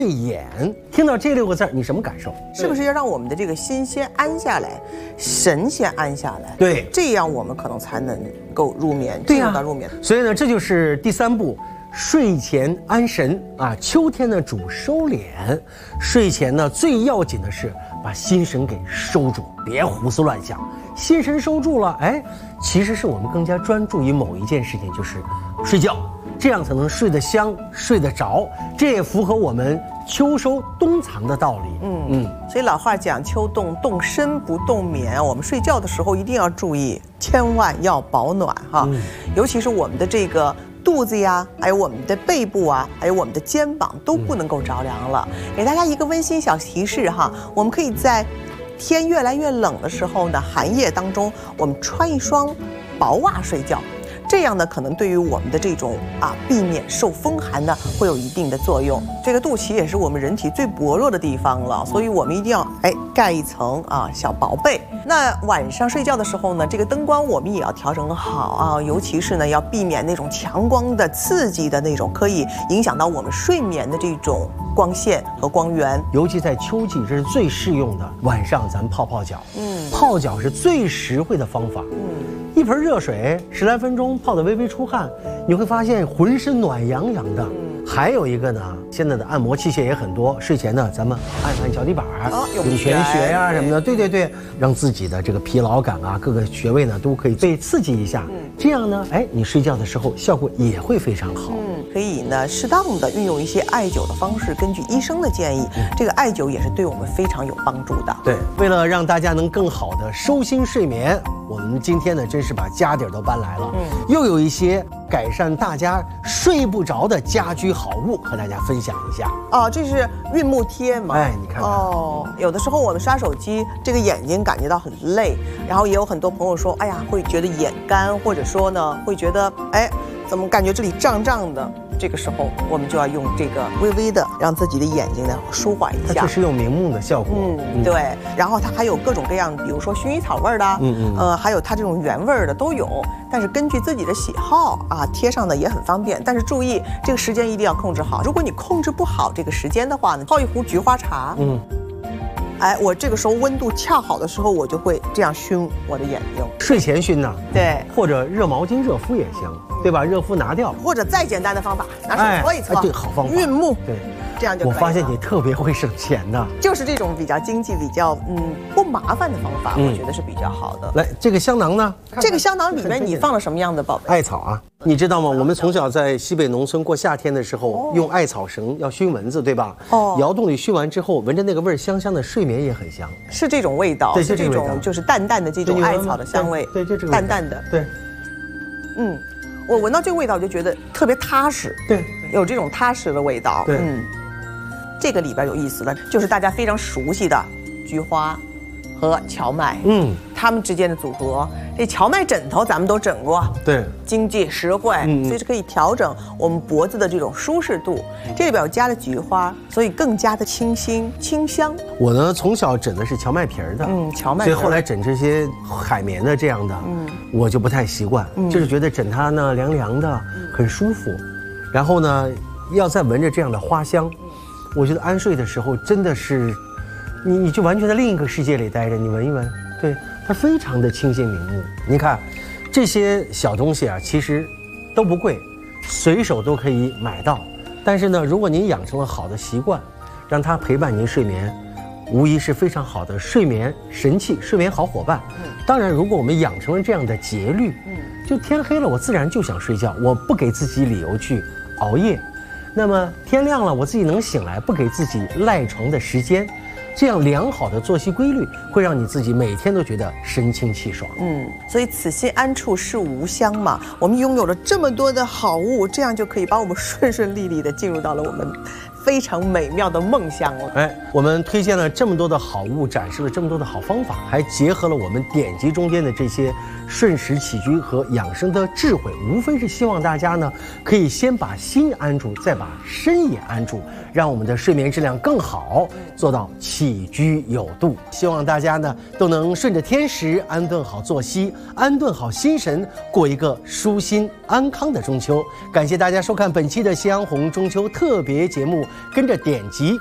眼，听到这6个字你什么感受？ 是不是要让我们的这个心先安下来，神先安下来？ 对， 这样我们可能才能够入眠， 对呀， 进入到入眠。 所以呢，这就是第3步，睡前安神啊。秋天呢主收敛，睡前呢最要紧的是把心神给收住，别胡思乱想。心神收住了，哎，其实是我们更加专注于某一件事情，就是睡觉。这样才能睡得香，睡得着，这也符合我们秋收冬藏的道理。 所以老话讲，秋冻动身不动眠。我们睡觉的时候一定要注意，千万要保暖哈。尤其是我们的这个肚子呀，还有我们的背部啊，还有我们的肩膀都不能够着凉了。给大家一个温馨小提示哈，我们可以在天越来越冷的时候呢，寒夜当中，我们穿一双薄袜睡觉。这样呢，可能对于我们的这种避免受风寒呢，会有一定的作用。这个肚脐也是我们人体最薄弱的地方了，所以我们一定要盖一层小薄被。那晚上睡觉的时候呢，这个灯光我们也要调整好啊，尤其是呢要避免那种强光的刺激的那种，可以影响到我们睡眠的这种光线和光源。 尤其在秋季，这是最适用的。晚上咱们泡脚，泡脚是最实惠的方法。一盆热水10来分钟泡得微微出汗，你会发现浑身暖洋洋的。还有一个呢，现在的按摩器械也很多，睡前呢咱们按脚底板，涌泉穴呀什么的，对，让自己的这个疲劳感各个穴位呢都可以被刺激一下。这样呢，你睡觉的时候效果也会非常好。 可以呢适当的运用一些艾灸的方式，根据医生的建议，这个艾灸也是对我们非常有帮助的。 对，为了让大家能更好的收心睡眠，我们今天呢真是把家底都搬来了，又有一些改善大家睡不着的家居好物和大家分享一下。 这是孕木贴嘛？ 你看看。 有的时候我们刷手机，这个眼睛感觉到很累，然后也有很多朋友说，会觉得眼干，或者说呢会觉得，怎么感觉这里胀胀的？这个时候我们就要用这个微微的让自己的眼睛呢舒缓一下。 这是有明目的效果。 对。然后它还有各种各样，比如说薰衣草味的，还有它这种原味的都有。但是根据自己的喜好贴上的也很方便。但是注意这个时间一定要控制好。如果你控制不好这个时间的话呢，泡一壶菊花茶。我这个时候温度恰好的时候，我就会这样熏我的眼睛。 睡前熏呢？ 对。 或者热毛巾热敷也行，对吧？热敷拿掉。 或者再简单的方法，拿手搓一搓。 对，好方法。 孕木。 对。 这样就可以了。 我发现你特别会省钱的。 就是这种比较经济、比较不麻烦的方法，我觉得是比较好的。 来，这个香囊呢？ 这个香囊里面你放了什么样的宝贝？ 艾草你知道吗？我们从小在西北农村过夏天的时候，用艾草绳要熏蚊子，对吧？窑洞里熏完之后，闻着那个味儿香香的，睡眠也很香。 是这种味道， 对， 是这种就是淡淡的这种艾草的香味。 对，就这个淡淡的。 对。 我闻到这个味道就觉得特别踏实。 对， 有这种踏实的味道。 对。 这个里边有意思的，就是大家非常熟悉的菊花和荞麦，它们之间的组合。这荞麦枕头咱们都整过， 对， 经济实惠，所以是可以调整我们脖子的这种舒适度。这里边有加了菊花，所以更加的清新清香。 我呢从小枕的是荞麦皮的， 荞麦皮， 所以后来枕这些海绵的这样的，我就不太习惯，就是觉得枕它呢凉凉的，很舒服。然后呢，要再闻着这样的花香。我觉得安睡的时候真的是，你就完全在另一个世界里待着，你闻一闻，对，它非常的清新明目。你看，这些小东西其实都不贵，随手都可以买到。但是呢，如果您养成了好的习惯，让它陪伴您睡眠，无疑是非常好的睡眠神器，睡眠好伙伴。当然，如果我们养成了这样的节律，就天黑了我自然就想睡觉，我不给自己理由去熬夜。那么天亮了，我自己能醒来，不给自己赖床的时间，这样良好的作息规律会让你自己每天都觉得神清气爽。 所以此心安处是吾乡嘛。我们拥有了这么多的好物，这样就可以把我们顺顺利利的进入到了我们非常美妙的梦乡了。 我们推荐了这么多的好物，展示了这么多的好方法，还结合了我们典籍中间的这些顺时起居和养生的智慧，无非是希望大家呢可以先把心安住，再把身也安住，让我们的睡眠质量更好，做到起居有度。希望大家呢都能顺着天时，安顿好作息，安顿好心神，过一个舒心安康的中秋。感谢大家收看本期的夕阳红中秋特别节目。 跟着点击